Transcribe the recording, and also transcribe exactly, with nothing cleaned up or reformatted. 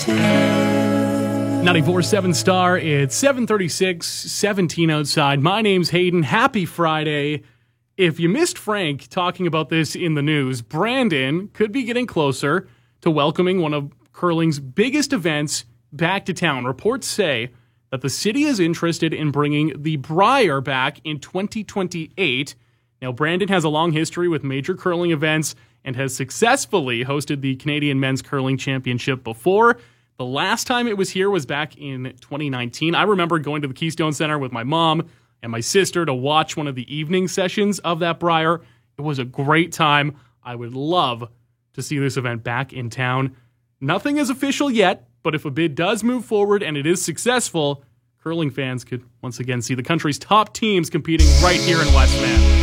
ninety-four point seven Star, it's seven thirty-six, seventeen outside. My name's Hayden. Happy Friday. If you missed Frank talking about this in the news, Brandon could be getting closer to welcoming one of curling's biggest events back to town. Reports say that the city is interested in bringing the Brier back in twenty twenty-eight. Now, Brandon has a long history with major curling events and has successfully hosted the Canadian Men's Curling Championship before. The last time it was here was back in twenty nineteen. I remember going to the Keystone Center with my mom and my sister to watch one of the evening sessions of that Brier. It was a great time. I would love to see this event back in town. Nothing is official yet, but if a bid does move forward and it is successful, curling fans could once again see the country's top teams competing right here in West Van.